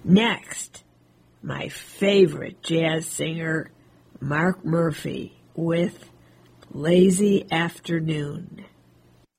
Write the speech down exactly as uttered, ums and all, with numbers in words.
Next, my favorite jazz singer, Mark Murphy, with Lazy Afternoon.